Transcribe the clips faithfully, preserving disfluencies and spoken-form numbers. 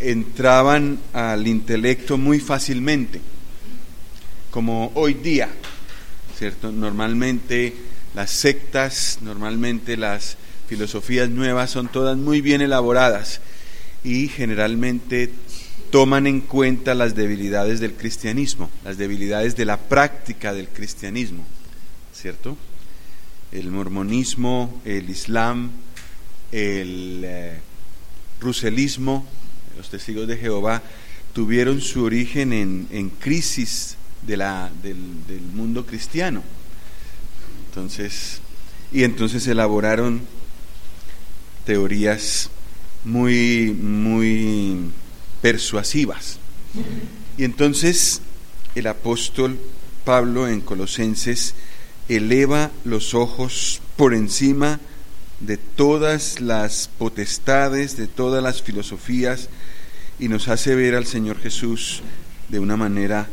entraban al intelecto muy fácilmente, como hoy día, ¿cierto? Normalmente las sectas, normalmente las filosofías nuevas son todas muy bien elaboradas y generalmente toman en cuenta las debilidades del cristianismo, las debilidades de la práctica del cristianismo, ¿cierto? El mormonismo, el islam, el eh, ruselismo, los testigos de Jehová, tuvieron su origen en, en crisis de la, del, del mundo cristiano. Entonces, y entonces elaboraron teorías muy, muy persuasivas. Y entonces el apóstol Pablo en Colosenses eleva los ojos por encima de todas las potestades, de todas las filosofías, y nos hace ver al Señor Jesús de una manera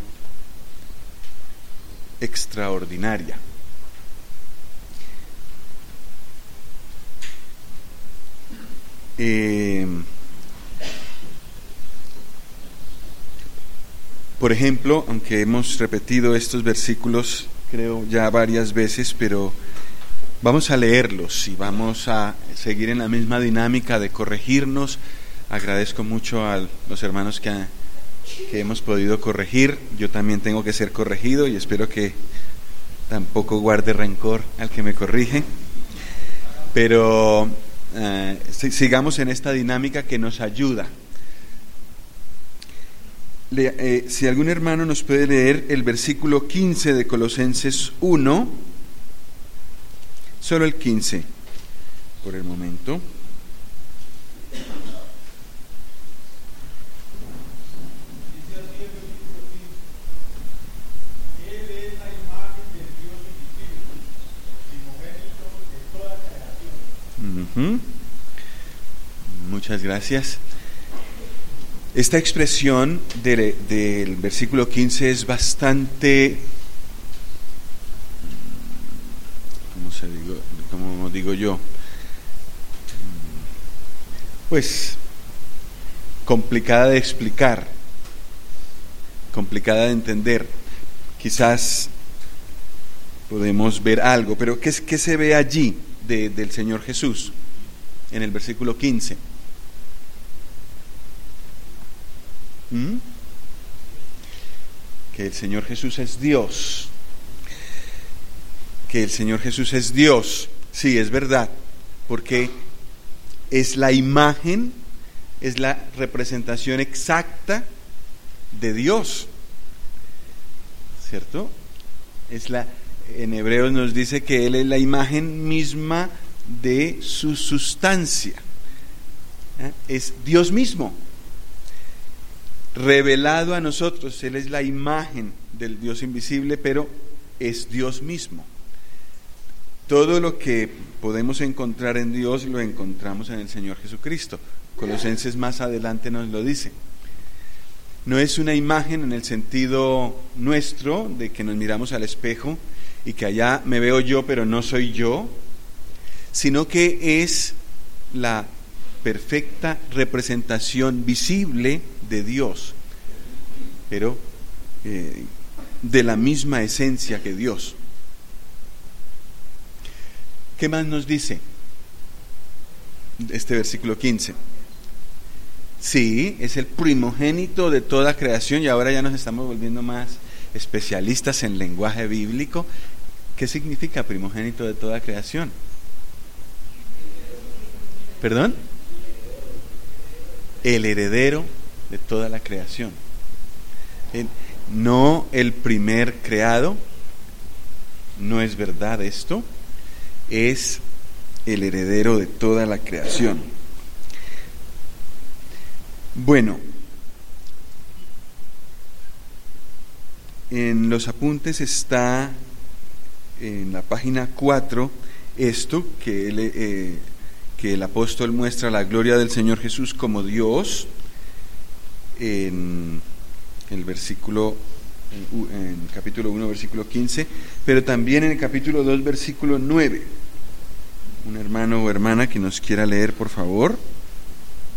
extraordinaria. Eh, por ejemplo, aunque hemos repetido estos versículos creo ya varias veces, pero vamos a leerlos y vamos a seguir en la misma dinámica de corregirnos. Agradezco mucho a los hermanos que, que hemos podido corregir. Yo también tengo que ser corregido y espero que tampoco guarde rencor al que me corrige. Pero eh, sigamos en esta dinámica que nos ayuda. Le, eh, si algún hermano nos puede leer el versículo quince de Colosenses uno, solo el quince por el momento. Uh-huh. Muchas gracias. Esta expresión de, del versículo quince es bastante, ¿cómo se digo, cómo digo yo? Pues complicada de explicar, complicada de entender. Quizás podemos ver algo, pero ¿qué, qué se ve allí de, del Señor Jesús en el versículo quince? ¿Mm? Que el Señor Jesús es Dios, que el Señor Jesús es Dios, sí, es verdad, porque es la imagen, es la representación exacta de Dios, ¿cierto? Es la, en Hebreos nos dice que Él es la imagen misma de su sustancia, ¿eh? Es Dios mismo revelado a nosotros. Él es la imagen del Dios invisible, pero es Dios mismo. Todo lo que podemos encontrar en Dios lo encontramos en el Señor Jesucristo. Colosenses más adelante nos lo dice. No es una imagen en el sentido nuestro, de que nos miramos al espejo y que allá me veo yo, pero no soy yo, sino que es la perfecta representación visible de Dios, pero eh, de la misma esencia que Dios. ¿Qué más nos dice este versículo quince? Sí, es el primogénito de toda creación, y ahora ya nos estamos volviendo más especialistas en lenguaje bíblico. ¿Qué significa primogénito de toda creación? ¿Perdón? El heredero de toda la creación. El, no el primer creado, no es verdad esto, es el heredero de toda la creación. Bueno, en los apuntes está en la página cuatro esto, que él, eh, que el apóstol muestra la gloria del Señor Jesús como Dios, en el versículo, en, en el capítulo uno, versículo quince, pero también en el capítulo dos, versículo nueve. Un hermano o hermana que nos quiera leer, por favor.